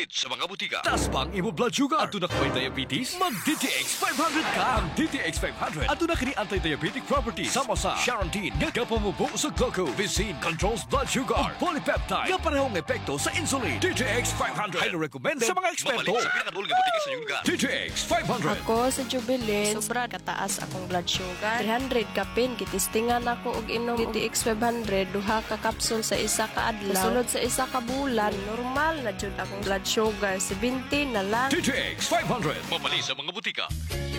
Dapit sa mga butika. Taas pa ang imo blood sugar. Ato na kay diabetes? Mag DTX 500 ka. Ang DTX 500. Ato na kini anti-diabetic properties. Sama sa Charantine nga kapamubo sa glucose. Visin controls blood sugar. Polypeptide nga parehong epekto sa insulin. DTX 500. Highly recommended sa mga eksperto. Mabalik sa pinakadulong nga butika sa inyong lugar. DTX 500. Ako sa Jubilin, sobra kataas akong blood sugar. 300 kapin, kitistingan ako og inom DTX 500, duha ka kapsul sa isa ka adlaw. Sulod sa isa ka bulan, normal na jud akong blood sugar, 70 na lang. DTX 500. Mabalik sa mga butika.